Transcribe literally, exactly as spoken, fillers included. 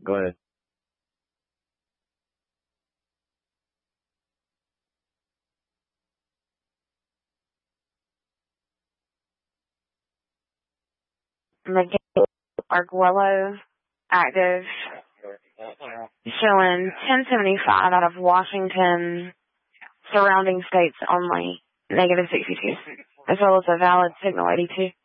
Go ahead. Miguel Arguello, active, showing ten seventy-five out of Washington, surrounding states only, negative sixty-two, as well as a valid signal eighty-two.